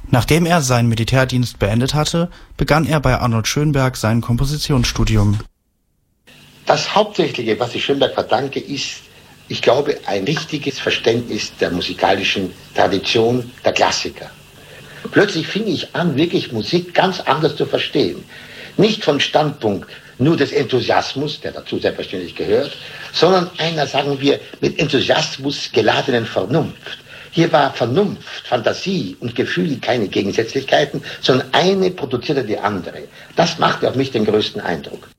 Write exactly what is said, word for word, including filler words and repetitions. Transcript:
Nachdem er seinen Militärdienst beendet hatte, begann er bei Arnold Schönberg sein Kompositionsstudium. Das Hauptsächliche, was ich Schönberg verdanke, ist, ich glaube, ein richtiges Verständnis der musikalischen Tradition der Klassiker. Plötzlich fing ich an, wirklich Musik ganz anders zu verstehen. Nicht von Standpunkt nur des Enthusiasmus, der dazu selbstverständlich gehört, sondern einer, sagen wir, mit Enthusiasmus geladenen Vernunft. Hier war Vernunft, Fantasie und Gefühl keine Gegensätzlichkeiten, sondern eine produzierte die andere. Das machte auf mich den größten Eindruck.